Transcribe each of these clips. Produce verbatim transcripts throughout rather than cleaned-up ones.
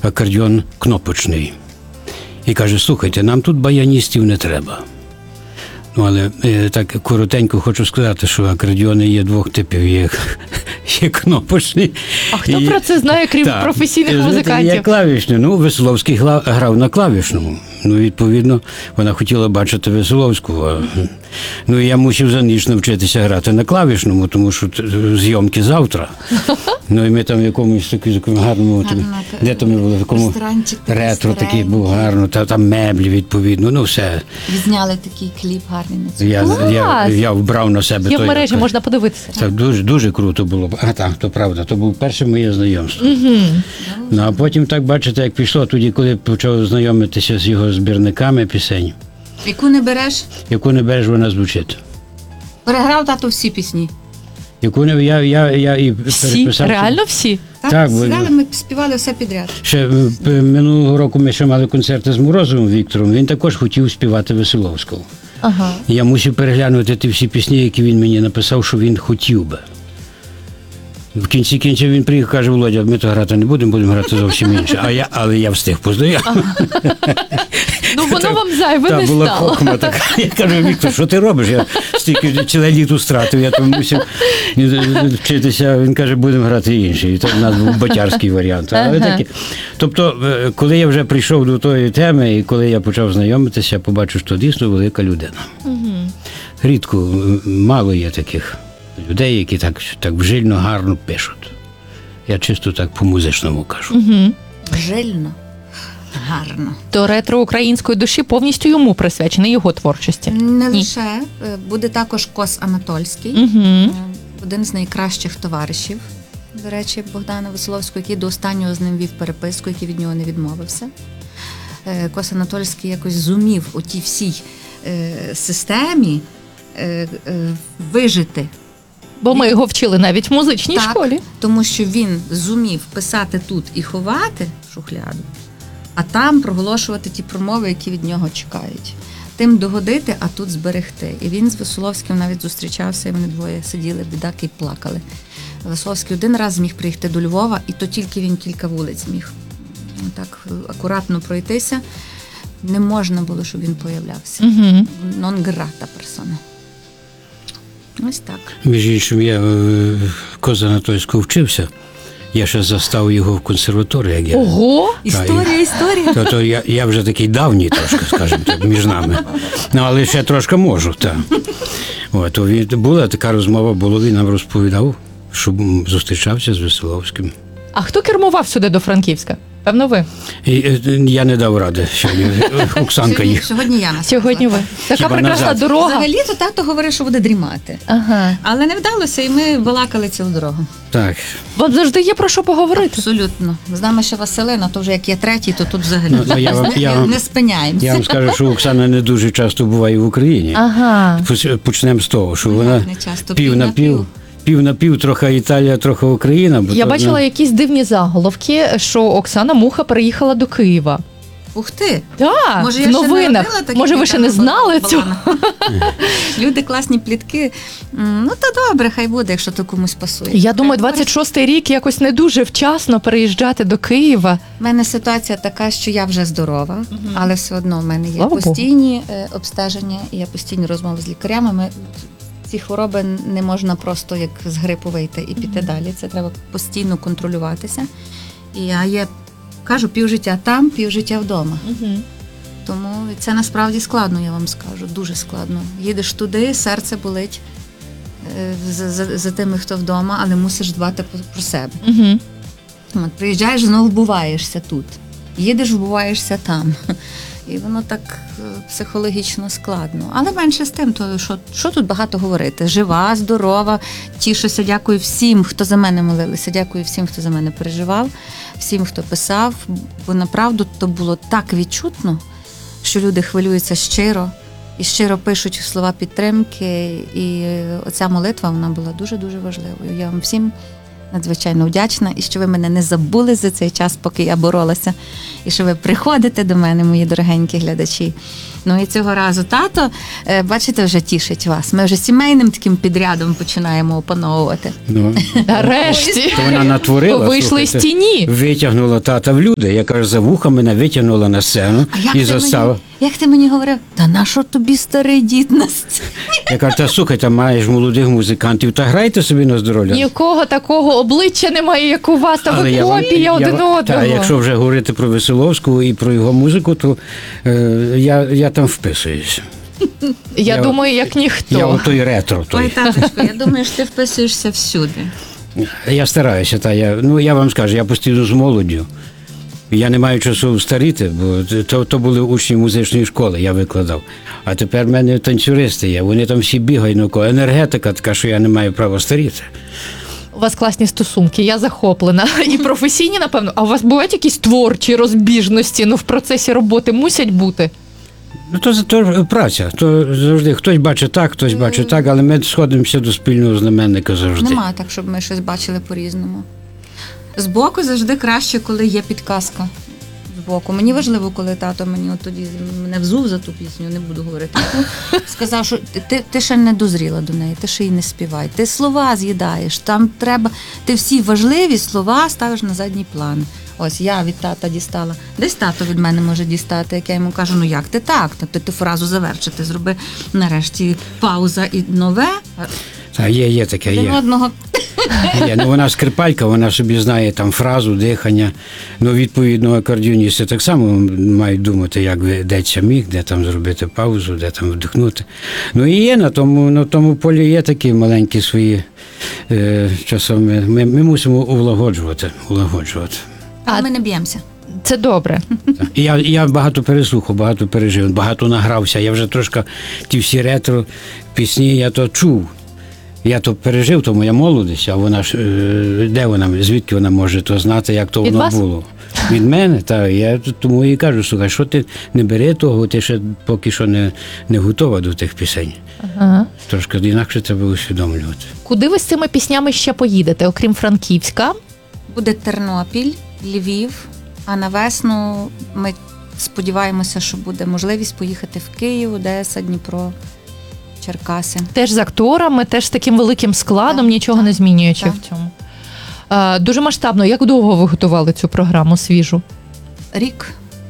акордеон кнопочний. І каже, слухайте, нам тут баяністів не треба. Ну, але е, так коротенько хочу сказати, що акордеони є двох типів. Є, є кнопочні. А хто і, про це знає, крім так, професійних знаєте, музикантів? Є клавішні. Ну, Веселовський гла, грав на клавішному. Ну, відповідно, вона хотіла бачити Веселовську. А, ну, і я мусив за ніч навчитися грати на клавішному, тому що зйомки завтра. Ну, і ми там в якомусь такому гарному, Гарно, де то ми були, в якому ретро такий був гарно, та, там меблі, відповідно, ну, все. Відзняли такий кліп гарний на цю. Я, я, я вбрав на себе Є в той, мережі, як- можна подивитися. Це дуже, дуже круто було. А так, то правда, то був перше моє знайомство. Угу. Ну, а потім так, бачите, як пішло, тоді, коли почав знайомитися з його збірниками пісень, Яку не береш? яку не береш, вона звучить. Переграв тато всі пісні. Яку не, я, я, я і Всі? переписав. Реально всі? Так, Так, бо- зіграли, ми співали все підряд. Ще е, минулого року ми ще мали концерти з Морозовим Віктором, він також хотів співати Веселовського. Ага. І я мусив переглянути ті всі пісні, які він мені написав, що він хотів би. В кінці кінців він приїхав, каже, Володя, ми то грати не будемо, будемо грати зовсім інше. А я, але я встиг познайомити. Ну, воно вам зайве Та не була стало. хохма така. Я кажу, Віктор, що ти робиш? Я стільки ціле літо стратив, я там мусив вчитися. Він каже, будемо грати інший. І це в нас був батярський варіант. Але Ага. такі. Тобто, е, коли я вже прийшов до тої теми, і коли я почав знайомитися, побачив, що дійсно велика людина. Рідко, м, мало є таких людей, які так, так вжильно, гарно пишуть. Я чисто так по-музичному кажу. Жильно. Гарно. То ретро української душі повністю йому присвячений, його творчості. Не Ні. лише. Е, Буде також Кос Анатольський. Угу. Е, Один з найкращих товаришів, до речі, Богдана Веселовського, який до останнього з ним вів переписку, який від нього не відмовився. Е, Кос Анатольський якось зумів у тій всій е, системі е, е, вижити. Бо ми його вчили навіть в музичній Так, школі. тому що він зумів писати тут і ховати шухляду, а там проголошувати ті промови, які від нього чекають. Тим догодити, а тут зберегти. І він з Веселовським навіть зустрічався, і вони двоє сиділи, бідаки, і плакали. Веселовський один раз зміг приїхати до Львова, і то тільки він кілька вулиць міг так акуратно пройтися. Не можна було, щоб він появлявся. Угу. Нон-грата персона. Ось так. Між іншим, я е, Коза Анатольського вчився. Я ще застав його в консерваторії. Як я. Ого! Історія, історія. То, то я, я вже такий давній трошки, скажімо так, між нами. Ну, але ще трошки можу, так. От, то він, була така розмова, було, він нам розповідав, що зустрічався з Веселовським. А хто кермував сюди до Франківська? Певно, ви. І е, я не дав ради сьогодні. Оксанка Сьогодні, їх. сьогодні я нас Сьогодні ви. Така Хіба прекрасна назад? дорога. Взагалі-то тато говорив, що буде дрімати. Ага. Але не вдалося, і ми балакали цілу дорогу. Так. Вам завжди є про що поговорити. Абсолютно. З нами ще Василина, то вже як є третій, то тут взагалі Ну, ну, я вам- не, я не, вам- не спиняємося. Я вам скажу, що Оксана не дуже часто буває в Україні. Ага. Поч- Почнемо з того, що Ну, вона як не часто? пів на пів, пів на пів, трохи Італія, трохи Україна. Бо Я то, бачила ну, якісь дивні заголовки, що Оксана Муха переїхала до Києва. Ух ти! Так, Може, в я ще не новинах. робила такі Може, ви ще не там знали балана? цього? Люди класні плітки. М, Ну, та добре, хай буде, якщо то комусь пасує. Я думаю, двадцять шостий рік якось не дуже вчасно переїжджати до Києва. У мене ситуація така, що я вже здорова, але все одно в мене є Слава Богу. постійні е, обстеження, і є постійні розмови з лікарями. Ми ці хвороби не можна просто як з грипу вийти і піти далі. Це треба постійно контролюватися. І я є, кажу, півжиття там, півжиття вдома. Тому це насправді складно, я вам скажу, дуже складно. Їдеш туди, серце болить е, за, за, за тими, хто вдома, але мусиш дбати про, про себе. Угу. От, приїжджаєш, знову вбуваєшся тут. Їдеш, вбуваєшся там. І воно так е, психологічно складно. Але менше з тим, то що, що тут багато говорити? Жива, здорова, тішуся, дякую всім, хто за мене молилися, дякую всім, хто за мене переживав, всім, хто писав, бо направду то було так відчутно, що люди хвилюються щиро і щиро пишуть слова підтримки. І оця молитва, вона була дуже-дуже важливою. Я вам всім надзвичайно вдячна, і що ви мене не забули за цей час, поки я боролася, і що ви приходите до мене, мої дорогенькі глядачі. Ну і цього разу тато, е, бачите, вже тішить вас. Ми вже сімейним таким підрядом починаємо опановувати. Ну, Нарешті то вона натворила. вийшли з слухайте, тіні. Витягнула тата в люди. Я кажу, за вуха мене витягнула на сцену А як і ти, застала. мені, як ти мені говорив, та на що тобі старий дід на сцені? Я кажу, та слухай, там маєш молодих музикантів, та грайте собі на здоров'я. Нікого такого обличчя немає, як у вас, та ви я вам- копія я один вам- одного. Та, якщо вже говорити про Веселовського і про його музику, то е, я, я там вписуюсь. Я я- думаю, як ніхто. Я отой ретро. Той. Ой, таточко, я думаю, що ти вписуєшся всюди. Я стараюся, та я, ну я вам скажу, я постійно з молоддю. Я не маю часу старіти, бо то, то були учні музичної школи, я викладав. А тепер в мене танцюристи є, вони там всі бігають, ну енергетика така, що я не маю права старіти. У вас класні стосунки, я захоплена. І професійні, напевно. А у вас бувають якісь творчі розбіжності, ну в процесі роботи мусять бути? Ну то, то праця, то завжди хтось бачить так, хтось бачить так, але ми сходимося до спільного знаменника завжди. Нема так, щоб ми щось бачили по-різному. Збоку завжди краще, коли є підказка. Збоку. Мені важливо, коли тато мені от тоді мене взув за ту пісню, не буду говорити. Сказав, що ти, ти ще не дозріла до неї, ти ще й не співай. Ти слова з'їдаєш, там треба, ти всі важливі слова ставиш на задній план. Ось я від тата дістала. Десь тато від мене може дістати, як я йому кажу, ну як ти так? Тобто ти фразу завершити, зроби нарешті пауза і нове. Та є, є таке, Один є. одного. Є. Ну, вона скрипалька, вона собі знає там фразу, дихання. Ну, відповідно, акордіоністи так само мають думати, як ведеться міг, де там зробити паузу, де там вдихнути. Ну і є на тому, на тому полі є такі маленькі свої е, часом. Ми, ми, ми мусимо улагоджувати. улагоджувати. А А- ми не б'ємося. Це добре. Так. І я, я багато переслухав, багато пережив, багато награвся. Я вже трошки ті всі ретро пісні, я то чув. Я то пережив, то моя молодість, а вона ж е, де вона, звідки вона може то знати, як то Від воно вас? було. Від мене, так. Я тому і кажу, слухай, що ти не бери того, ти ще поки що не, не готова до тих пісень. Ага. Трошки інакше треба усвідомлювати. Куди ви з цими піснями ще поїдете, окрім Франківська? Буде Тернопіль, Львів, а на весну ми сподіваємося, що буде можливість поїхати в Київ, Одеса, Дніпро, Черкаси. Теж з акторами, теж з таким великим складом, Так, нічого так, не змінюючи так. в цьому. А, дуже масштабно. Як довго ви готували цю програму свіжу? Рік.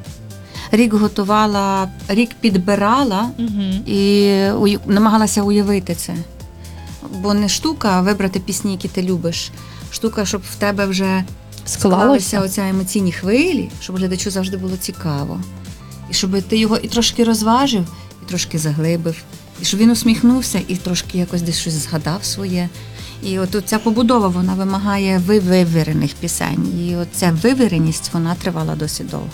Рік готувала, рік підбирала Угу. і уй- намагалася уявити це. Бо не штука а вибрати пісні, які ти любиш. Штука, щоб в тебе вже склалися Склалося? оця емоційні хвилі, щоб глядачу завжди було цікаво. І щоб ти його і трошки розважив, і трошки заглибив, і щоб він усміхнувся і трошки якось десь щось згадав своє. І от ця побудова, вона вимагає ви- вивірених пісень. І от ця вивіреність, вона тривала досить довго.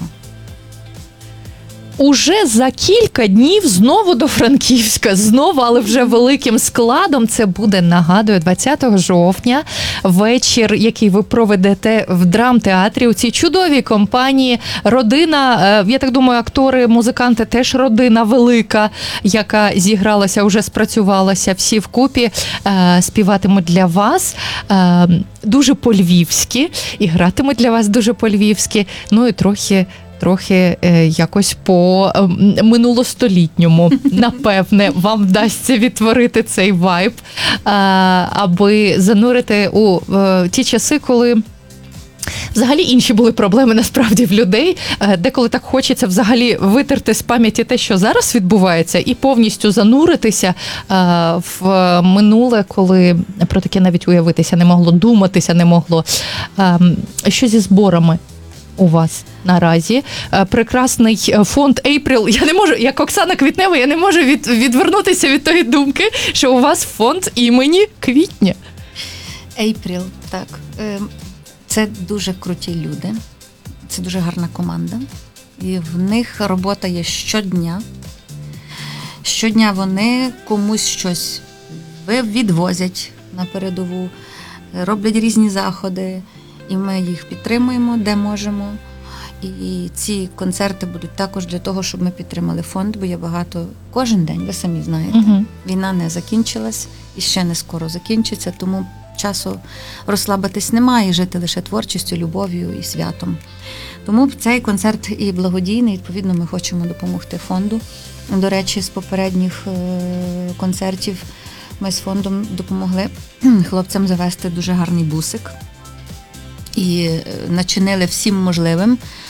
Уже за кілька днів знову до Франківська, знову, але вже великим складом. Це буде, нагадую, двадцятого жовтня, вечір, який ви проведете в драмтеатрі у цій чудовій компанії. Родина, е, я так думаю, актори, музиканти теж родина велика, яка зігралася, вже спрацювалася всі вкупі, е, співатимуть для вас е, дуже по-львівськи і гратимуть для вас дуже по-львівськи, ну і трохи Трохи е, якось по е, минулостолітньому, напевне, вам вдасться відтворити цей вайб, е, аби занурити у е, ті часи, коли взагалі інші були проблеми насправді в людей. Е, деколи так хочеться взагалі витерти з пам'яті те, що зараз відбувається, і повністю зануритися е, в минуле, коли про таке навіть уявитися не могло, думатися не могло. Е, що зі зборами у вас наразі? Е, Прекрасний фонд April. Я не можу, як Оксана Квітнева, я не можу від, відвернутися від тої думки, що у вас фонд імені Квітня. April, так. Е, Це дуже круті люди, це дуже гарна команда. І в них робота є щодня. Щодня вони комусь щось ви- відвозять на передову, роблять різні заходи, і ми їх підтримуємо, де можемо. І ці концерти будуть також для того, щоб ми підтримали фонд, бо є багато кожен день, ви самі знаєте. Угу. Війна не закінчилась і ще не скоро закінчиться, тому часу розслабитись немає, і жити лише творчістю, любов'ю і святом. Тому цей концерт і благодійний, відповідно, ми хочемо допомогти фонду. До речі, з попередніх е, концертів ми з фондом допомогли хлопцям завести дуже гарний бусик. І е, начинили всім можливим,